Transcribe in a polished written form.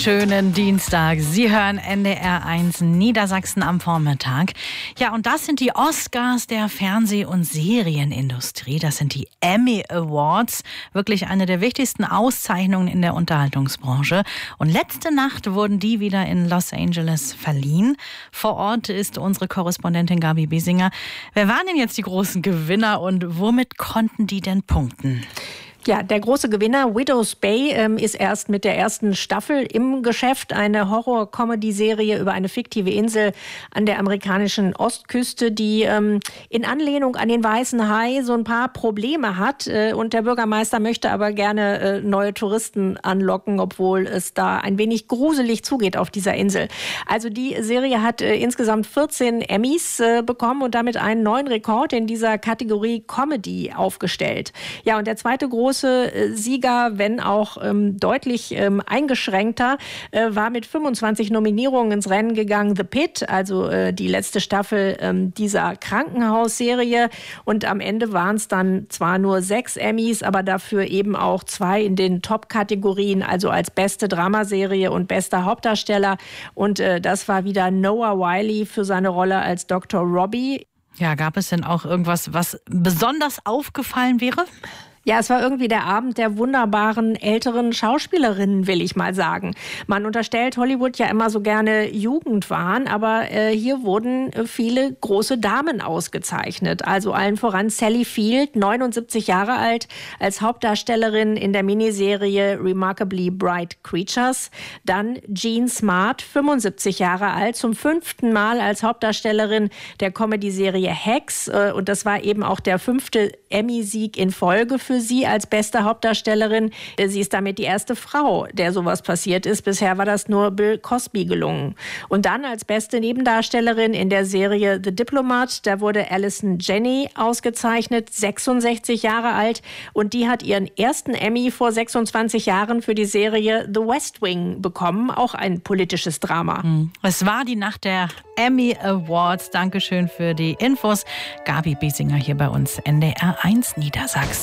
Schönen Dienstag. Sie hören NDR1 Niedersachsen am Vormittag. Ja, und das sind die Oscars der Fernseh- und Serienindustrie. Das sind die Emmy Awards. Wirklich eine der wichtigsten Auszeichnungen in der Unterhaltungsbranche. Und letzte Nacht wurden die wieder in Los Angeles verliehen. Vor Ort ist unsere Korrespondentin Gabi Biesinger. Wer waren denn jetzt die großen Gewinner und womit konnten die denn punkten? Ja, der große Gewinner Widow's Bay ist erst mit der ersten Staffel im Geschäft. Eine Horror-Comedy-Serie über eine fiktive Insel an der amerikanischen Ostküste, die in Anlehnung an den Weißen Hai so ein paar Probleme hat. Und der Bürgermeister möchte aber gerne neue Touristen anlocken, obwohl es da ein wenig gruselig zugeht auf dieser Insel. Also die Serie hat insgesamt 14 Emmys bekommen und damit einen neuen Rekord in dieser Kategorie Comedy aufgestellt. Ja, und der zweite große Sieger, wenn auch deutlich eingeschränkter, war mit 25 Nominierungen ins Rennen gegangen. The Pitt, also die letzte Staffel dieser Krankenhausserie. Und am Ende waren es dann zwar nur 6 Emmys, aber dafür eben auch 2 in den Top-Kategorien, also als beste Dramaserie und bester Hauptdarsteller. Und das war wieder Noah Wyle für seine Rolle als Dr. Robbie. Ja, gab es denn auch irgendwas, was besonders aufgefallen wäre? Ja, es war irgendwie der Abend der wunderbaren älteren Schauspielerinnen, will ich mal sagen. Man unterstellt Hollywood ja immer so gerne Jugendwahn, aber hier wurden viele große Damen ausgezeichnet. Also allen voran Sally Field, 79 Jahre alt, als Hauptdarstellerin in der Miniserie Remarkably Bright Creatures. Dann Jean Smart, 75 Jahre alt, zum 5. Mal als Hauptdarstellerin der Comedy-Serie Hacks. Und das war eben auch der 5. Emmy-Sieg in Folge für sie als beste Hauptdarstellerin. Sie ist damit die erste Frau, der sowas passiert ist. Bisher war das nur Bill Cosby gelungen. Und dann als beste Nebendarstellerin in der Serie The Diplomat, da wurde Allison Janney ausgezeichnet, 66 Jahre alt. Und die hat ihren ersten Emmy vor 26 Jahren für die Serie The West Wing bekommen. Auch ein politisches Drama. Es war die Nacht der Emmy Awards. Dankeschön für die Infos. Gabi Biesinger hier bei uns, NDR1 Niedersachsen.